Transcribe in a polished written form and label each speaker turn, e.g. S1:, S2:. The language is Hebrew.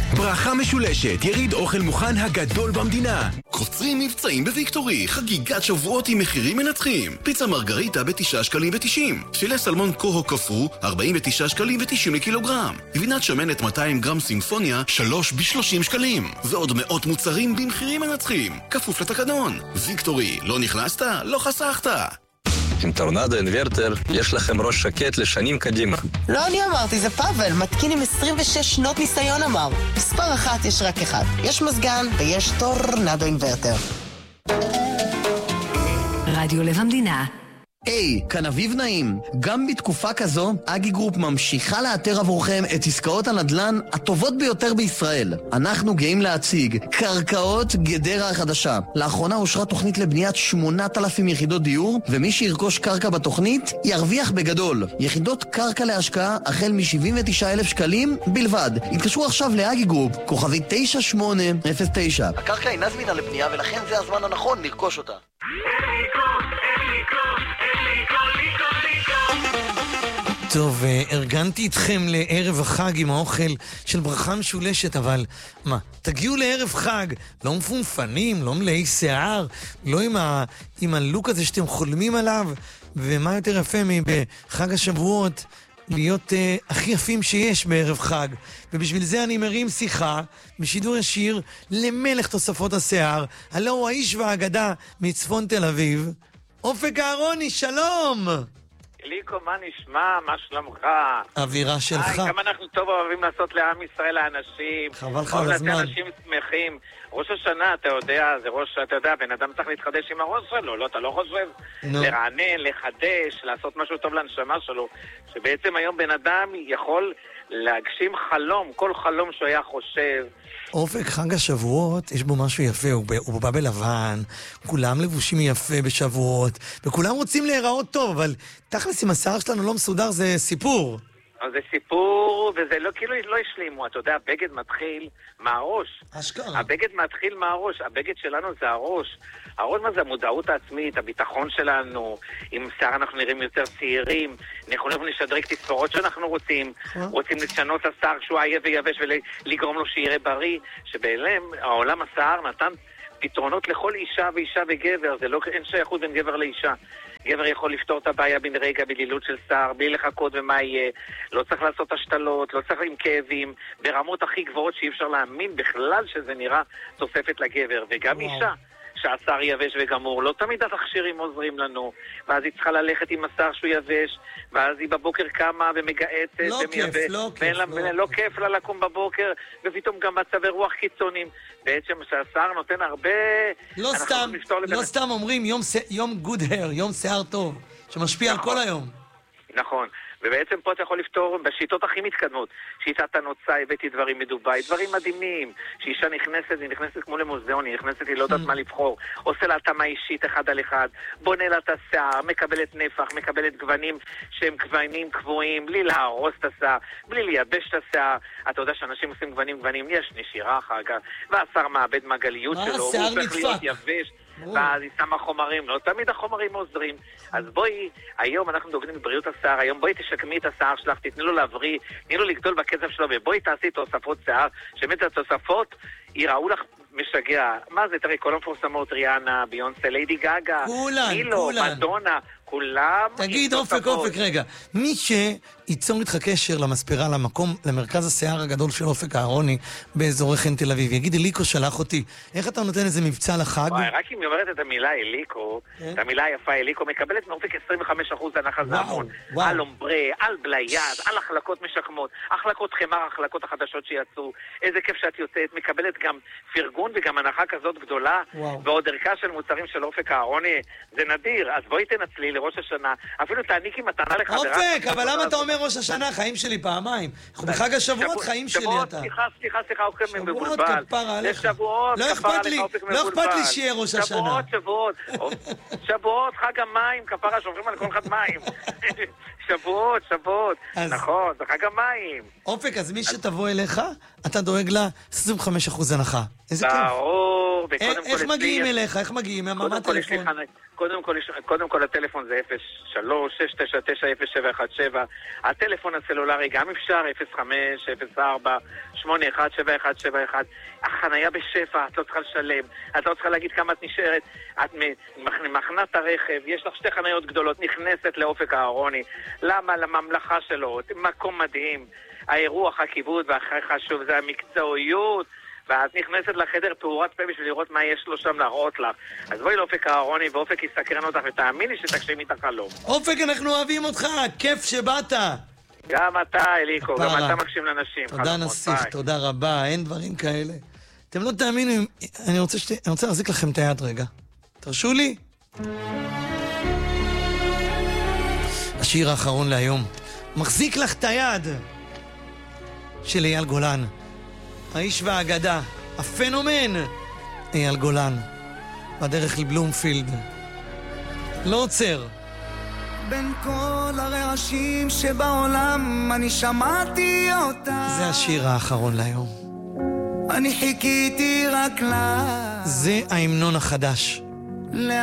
S1: ברכה משולשת, יריד אוכל מוכן הגדול במדינה.
S2: קוצרים מבצעים בוויקטורי, חגיגת שבועות עם מחירים מנצחים. פיצה מרגריטה ב9 שקלים ו90. פילה סלמון קוהו קפוא, 49 שקלים ו90 לקילוגרם. גבינת שמנת 200 גרם סימפוניה, 3 ב30 שקלים. ועוד מאות מוצרים במחירים מנצחים. כפוף לתקנון. ויקטורי, לא נכנסת? לא חסכת.
S3: עם טורנדו אינברטר יש לכם ראש שקט לשנים קדימה.
S4: לא אני אמרתי, זה פאבל, מתקין עם 26 שנות ניסיון אמר. מספר אחת יש רק אחד. יש מזגן ויש טורנדו אינברטר.
S5: רדיו לב המדינה.
S6: היי, כאן אביב נעים. גם בתקופה כזו, אגי גרופ ממשיכה לאתר עבורכם את עסקאות הנדל"ן הטובות ביותר בישראל. אנחנו גאים להציג קרקעות גדרה החדשה. לאחרונה אושרה תוכנית לבניית 8,000 יחידות דיור, ומי שירכוש קרקע בתוכנית ירוויח בגדול. יחידות קרקע להשקעה החל מ-79,000 שקלים בלבד. התקשרו עכשיו לאגי גרופ, כוכבי 9809. הקרקע אינה זמינה לבנייה ולכן זה הזמן הנכון לרכוש אותה.
S7: טוב, ארגנתי איתכם לערב החג עם האוכל של ברכה משולשת, אבל מה, תגיעו לערב חג, לא מפונפנים, לא מלאי שיער, לא עם הלוק הזה שאתם חולמים עליו, ומה יותר יפה מבחג השבועות, להיות הכי יפים שיש בערב חג. ובשביל זה אני מרים שיחה בשידור ישיר למלך תוספות השיער, הלא הוא האיש והאגדה מצפון תל אביב, אופק אהרוני, שלום!
S8: אליקו, מה נשמע? מה שלומך?
S7: אווירה שלך.
S8: כמה אנחנו טוב אוהבים לעשות לעם ישראל האנשים.
S7: חבל לך על הזמן.
S8: אנשים שמחים. ראש השנה, אתה יודע, זה ראש, אתה יודע, בן אדם צריך להתחדש עם הראש שלו, לא, אתה לא חושב? לרענן, לחדש, לעשות משהו טוב לנשמה שלו. שבעצם היום בן אדם יכול להגשים חלום, כל חלום שהוא היה חושב.
S7: אופק חג השבועות, יש בו משהו יפה, הוא בא בלבן, כולם לבושים יפה בשבועות, וכולם רוצים להיראות טוב, אבל תכלס אם השיער שלנו לא מסודר זה סיפור.
S8: זה סיפור, וזה לא, כאילו לא השלימו, אתה יודע, הבגד מתחיל מהראש.
S7: אשכרה.
S8: הבגד מתחיל מהראש, הבגד שלנו זה הראש. הראש מה זה? המודעות העצמית, הביטחון שלנו, עם שיער אנחנו נראים יותר צעירים, אנחנו נשדרג תספורות שאנחנו רוצים לשנות את השיער כשהוא עייף ויבש ולגרום לו שיראה בריא, שבאלם העולם השיער נתן פתרונות לכל אישה ואישה וגבר, זה לא, אין שייכות בין גבר לאישה. גבר יכול לפתור את הבעיה בן רגע בלילות של שיער, בלי לחכות ומה יהיה, לא צריך לעשות השתלות, לא צריך עם כאבים, ברמות הכי גבוהות שאי אפשר להאמין בכלל שזה נראה תוספת לגבר, וגם אישה שהשיער יבש וגמור, לא תמיד התכשירים עוזרים לנו, ואז היא צריכה ללכת עם השיער שהוא יבש, ואז היא בבוקר קמה ומגעצת, לא כיף לה לקום בבוקר, ופתאום גם מצבי רוח קיצוניים, בעצם שהשיער נותן הרבה...
S7: לא סתם אומרים יום good hair, יום שיער טוב, שמשפיע על כל היום.
S8: נכון. ובעצם פה אתה יכול לפתור בשיטות הכי מתקדמות. שיטת הנוצה, הבאתי דברים מדוביי, דברים מדהימים. שאישה נכנסת, היא נכנסת כמו למוזיאון, היא נכנסת, היא לא יודעת מה לבחור. עושה לה התאמה אישית אחד על אחד, בונה לה את השיער, מקבלת נפח, מקבלת גוונים שהם גוונים קבועים, בלי להרוס את השיער, בלי לייבש את השיער. אתה יודע שאנשים עושים גוונים, יש נשירה אחר כך, והשיער מאבד מהגליות שלו, הוא צריך להיות יבש. ואז היא שמה חומרים, לא תמיד החומרים עוזרים. אז בואי, היום אנחנו דוגלים בבריאות השיער, היום בואי תשקמי את השיער שלך, תתני לו להבריא, תתני לו לגדול בקצב שלו, ובואי תעשי תוספות שיער, שבאמת התוספות ייראו לך משגע. מה זה, תראי, כל המפורסמות, ריאנה, ביונסה, ליידי גגה, מילו, מדונה, כולם...
S7: תגיד, אופק, רגע. מי שייצור איתך קשר למספרה, למרכז השיער הגדול של אופק אהרוני באזור חן תל אביב, יגיד, אליקו שלח אותי, איך אתה נותן איזה מבצע לחג?
S8: רק אם היא אומרת את המילה אליקו, את המילה היפה אליקו, מקבלת מאופק 25% הנחה זמון, על אומברה, על בלייד, על החלקות משכמות, החלקות חמר, החלקות החדשות שיצאו, איזה כיף שאת יוצאת, מקבלת גם פרגון וגם הנחה כזאת גדולה, ועוד ערכה של מוצרים של אופק אהרוני, זה נדיר, אז בואי תנצלי לראש השנה, אפילו תעניקי מתנה לחברה.
S7: אופק, אבל למה אתה אומר ראש השנה? חיים שלי פעמיים. בחג השבועות חיים שלי אתה.
S8: סליחה, אופק מבולבל.
S7: שבועות כפרה עליך. לא אכפת לי שיהיה ראש השנה.
S8: שבועות, חג המים, כפרה, שופכים על כל אחד מים. שבועות. נכון, זה חג המים.
S7: אופק, אז מי שתבוא אליך, אתה דואג לה 25% הנחה. איזה כיף.
S8: ברור.
S7: איך מגיעים אליך? איך מגיעים? מה הטלפון?
S8: קודם כל הטלפון זה 03-699-0717. הטלפון הסלולרי גם אפשר, 05-04-817171. החנייה בשפע, את לא צריכה לשלם, את לא צריכה להגיד כמה את נשארת, את מכנה את הרכב, יש לך 2 חניות גדולות, נכנסת לאופק אהרוני. למה? לממלכה שלו, מקום מדהים. האירוח, הכיבוד, והכי חשוב זה המקצועיות. ואת נכנסת לחדר תאורת פה בשביל לראות מה יש לו שם להראות לך. אז בואי לאופק אהרוני, ואופק יסקרן אותך, ותאמיני שתגשימי את החלום.
S7: אופק, אנחנו אוהבים אותך, כיף שבאת.
S8: גם אתה, אליקו, גם אתה מקשיב לאנשים.
S7: תודה נסיך, תודה רבה, אין דברים כאלה. אתם לא תאמינו, אני רוצה להחזיק לכם את היד רגע. תרשו לי? השיר האחרון להיום. מחזיק לך את היד של אייל גולן. האיש והאגדה, הפנומן, אייל גולן, בדרך לבלומפילד. לא עוצר.
S9: בין כל הרעשים שבעולם אני שמעתי אותה.
S7: זה השיר האחרון להיום.
S9: אני חיכיתי רק לה.
S7: זה ההמנון החדש.